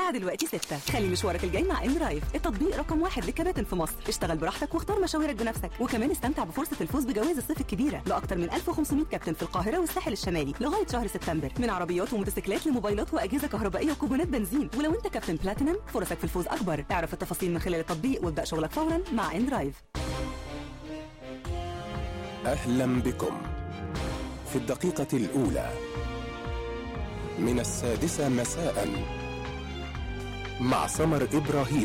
الساعة دلوقتي 6. خلي مشوارك الجاي مع ام درايف، التطبيق رقم 1 للكباتن في مصر. اشتغل براحتك واختار مشاويرك بنفسك، وكمان استمتع بفرصة الفوز بجوائز الصيف الكبيرة لأكثر من 1500 كابتن في القاهرة والساحل الشمالي لغاية شهر سبتمبر، من عربيات وموتوسيكلات لموبايلات وأجهزة كهربائية وكوبونات بنزين. ولو انت كابتن بلاتينم فرصك في الفوز أكبر. اعرف التفاصيل من خلال التطبيق وابدأ شغلك فورا مع ام درايف. أهلا بكم في الدقيقة الأولى من 6 مساء مع سمر إبراهيم.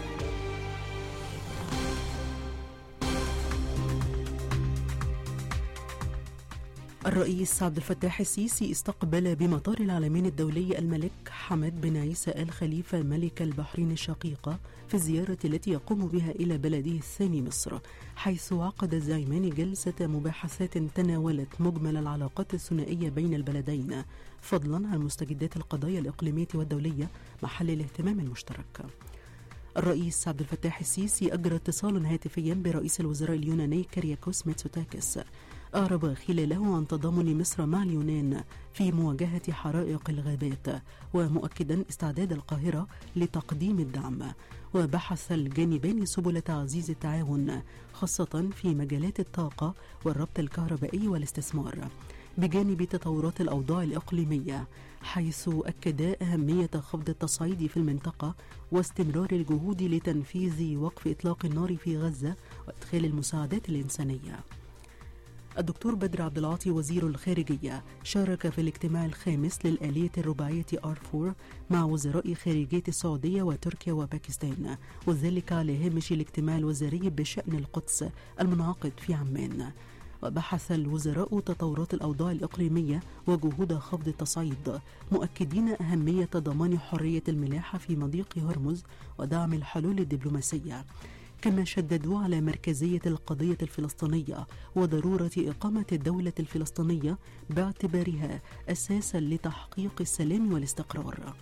الرئيس عبد الفتاح السيسي استقبل بمطار العلمين الدولي الملك حمد بن عيسى آل خليفة ملك البحرين الشقيقة في الزيارة التي يقوم بها إلى بلده الثاني مصر، حيث عقد الزعيمان جلسة مباحثات تناولت مجمل العلاقات الثنائية بين البلدين، فضلا عن مستجدات القضايا الإقليمية والدولية محل الاهتمام المشترك. الرئيس عبد الفتاح السيسي أجرى اتصالا هاتفيا برئيس الوزراء اليوناني كيرياكوس ميتسوتاكس، أعرب خلاله عن تضامن مصر مع اليونان في مواجهة حرائق الغابات، ومؤكدا استعداد القاهرة لتقديم الدعم. وبحث الجانبان سبل تعزيز التعاون خاصة في مجالات الطاقة والربط الكهربائي والاستثمار، بجانب تطورات الأوضاع الإقليمية، حيث أكدا أهمية خفض التصعيد في المنطقة واستمرار الجهود لتنفيذ وقف إطلاق النار في غزة وإدخال المساعدات الإنسانية. الدكتور بدر عبد العاطي وزير الخارجية شارك في الاجتماع الخامس للآلية الرباعية R4 مع وزراء خارجية السعودية وتركيا وباكستان، وذلك على هامش الاجتماع الوزاري بشأن القدس المنعقد في عمان. وبحث الوزراء تطورات الأوضاع الإقليمية وجهود خفض التصعيد، مؤكدين أهمية ضمان حرية الملاحة في مضيق هرمز ودعم الحلول الدبلوماسية. كما شددوا على مركزية القضية الفلسطينية وضرورة إقامة الدولة الفلسطينية باعتبارها أساسا لتحقيق السلام والاستقرار.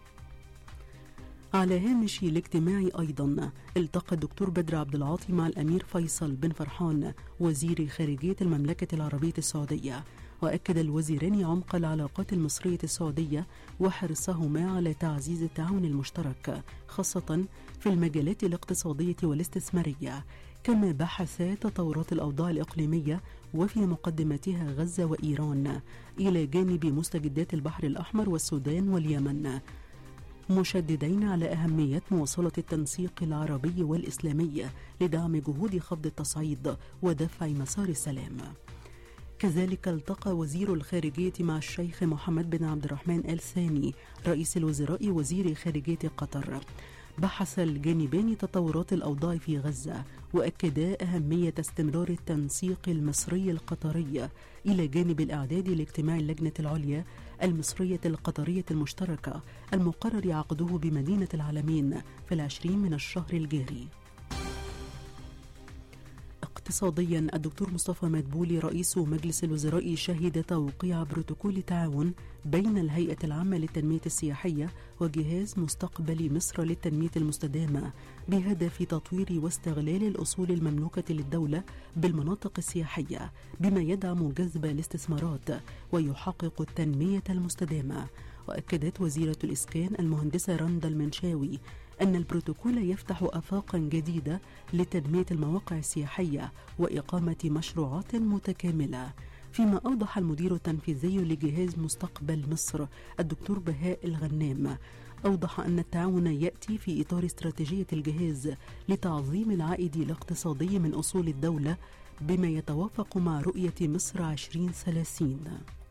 على هامش الاجتماع أيضا التقى الدكتور بدر عبد العاطي مع الأمير فيصل بن فرحان وزير خارجية المملكة العربية السعودية، وأكد الوزيران عمق العلاقات المصرية السعودية وحرصهما على تعزيز التعاون المشترك خاصة في المجالات الاقتصادية والاستثمارية. كما بحثا تطورات الأوضاع الإقليمية وفي مقدمتها غزة وإيران، إلى جانب مستجدات البحر الأحمر والسودان واليمن، مشددين على أهمية مواصلة التنسيق العربي والإسلامي لدعم جهود خفض التصعيد ودفع مسار السلام. كذلك التقى وزير الخارجية مع الشيخ محمد بن عبد الرحمن آل ثاني رئيس الوزراء وزير خارجية قطر. بحث الجانبان تطورات الأوضاع في غزة، وأكدا أهمية استمرار التنسيق المصري القطري إلى جانب الإعداد لاجتماع اللجنة العليا المصرية القطرية المشتركة المقرر عقده بمدينة العلمين في 20 من الشهر الجاري. اقتصاديا، الدكتور مصطفى مدبولي رئيس مجلس الوزراء شهد توقيع بروتوكول تعاون بين الهيئة العامة للتنمية السياحية وجهاز مستقبل مصر للتنمية المستدامة بهدف تطوير واستغلال الأصول المملوكة للدولة بالمناطق السياحية، بما يدعم جذب الاستثمارات ويحقق التنمية المستدامة. وأكدت وزيرة الإسكان المهندسة رندا المنشاوي أن البروتوكول يفتح آفاقا جديدة لتنمية المواقع السياحية وإقامة مشروعات متكاملة. فيما أوضح المدير التنفيذي لجهاز مستقبل مصر الدكتور بهاء الغنام، أوضح أن التعاون يأتي في إطار استراتيجية الجهاز لتعظيم العائد الاقتصادي من أصول الدولة بما يتوافق مع رؤية مصر 2030.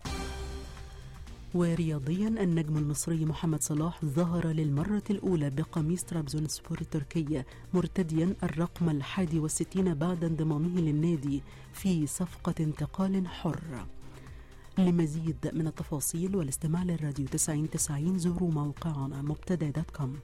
ورياضيا، النجم المصري محمد صلاح ظهر للمرة الأولى بقميص طرابزونسبور التركي مرتديا الرقم 61 بعد انضمامه للنادي في صفقة انتقال حر. لمزيد من التفاصيل والاستماع للراديو 90 زوروا موقعنا مبتدا.com.